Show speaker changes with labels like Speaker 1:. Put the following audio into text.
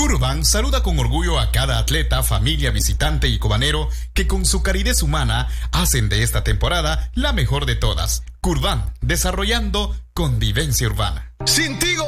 Speaker 1: Curban saluda con orgullo a cada atleta, familia, visitante y cobanero que con su calidez humana hacen de esta temporada la mejor de todas. Curban, desarrollando convivencia urbana.
Speaker 2: Sin Tigo